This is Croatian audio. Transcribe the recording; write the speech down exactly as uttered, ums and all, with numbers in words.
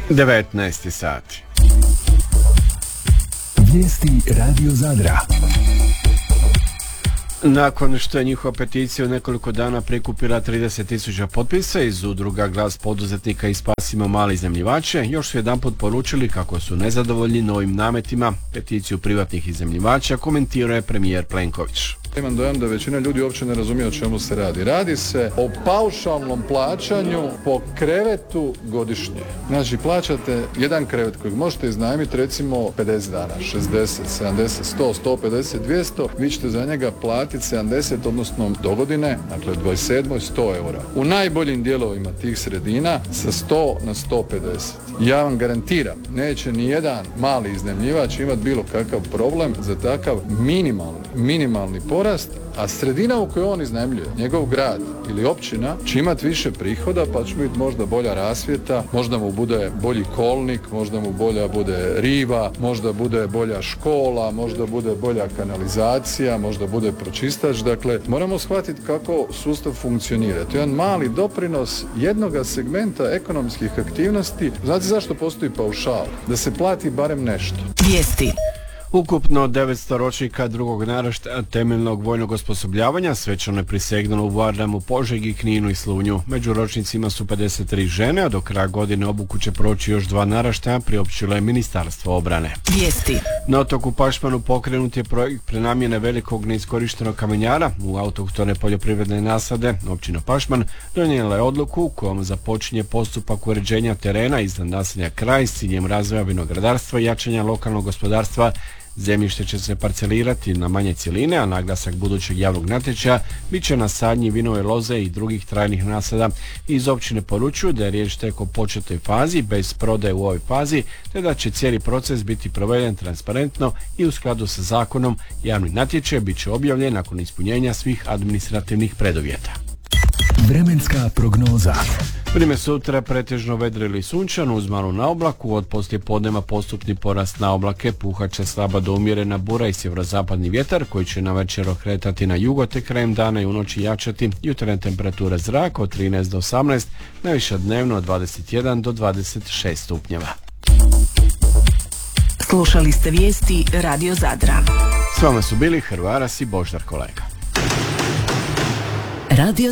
devetnaest sati. Vijesti Radio Zadra. Nakon što je njihova peticija u nekoliko dana prikupila trideset tisuća potpisa iz udruga Glas poduzetnika i Spasimo male iznajmljivače, još su jedanput poručili kako su nezadovoljni novim nametima. Peticiju privatnih iznajmljivača komentirao je premijer Plenković. Imam dojam da većina ljudi uopće ne razumije o čemu se radi. Radi se o paušalnom plaćanju po krevetu godišnje. Znači, plaćate jedan krevet kojeg možete iznajmiti recimo pedeset dana, šezdeset, sedamdeset, sto, sto pedeset, dvjesto, vi ćete za njega platiti sedamdeset, odnosno do godine, dakle dvadeset sedam, sto eura. U najboljim dijelovima tih sredina sa sto na sto pedeset. Ja vam garantiram, neće ni jedan mali iznajmljivač imati bilo kakav problem za takav minimalni, minimalni porast, a sredina u kojoj on iznajmljuje, njegov grad ili općina, će imati više prihoda, pa će biti možda bolja rasvjeta, možda mu bude bolji kolnik, možda mu bolja bude riva, možda bude bolja škola, možda bude bolja kanalizacija, možda bude pročistač. Dakle, moramo shvatiti kako sustav funkcionira. To je jedan mali doprinos jednoga segmenta ekonomskih aktivnosti. Znate zašto postoji paušal? Da se plati barem nešto. Vijesti. Ukupno devetsto ročnika drugog naraštaja temeljnog vojnog osposobljavanja svečano je prisegnulo u Vardamu, Požegi, Kninu i Slunju. Među ročnicima su pedeset tri žene, a do kraja godine obuku će proći još dva naraštaja, priopćilo je Ministarstvo obrane. Vijesti. Na otoku Pašmanu pokrenut je projekt prenamjene velikog neiskorištenog kamenjara u autohtone poljoprivredne nasade. Općina Pašman donijela je odluku kojom započinje postupak uređenja terena iznad naselja Kraj s ciljem razvoja vinogradarstva i jačanja lokalnog gospodarstva. Zemljište će se parcelirati na manje cjeline, a naglasak budućeg javnog natječaja bit će na sadnji vinove loze i drugih trajnih nasada. Iz općine poručuju da je riječ tek o početnoj fazi, bez prodaje u ovoj fazi, te da će cijeli proces biti proveden transparentno i u skladu sa zakonom. Javni natječaj bit će objavljen nakon ispunjenja svih administrativnih preduvjeta. Vremenska prognoza. Vrijeme sutra pretežno vedrilo i sunčano uz malu naoblaku, od poslije podneva postupni porast naoblake, puhat će slaba do umjerena bura i sjeverozapadni vjetar koji će na večer okretati na jugo te krajem dana i u noći jačati. Jutarnje temperature zraka od trinaest do osamnaest, najviša dnevno od dvadeset jedan do dvadeset šest stupnjeva. Slušali ste vijesti Radio Zadra. S vama su bili Hrvaras i Boždar Kolega. Radio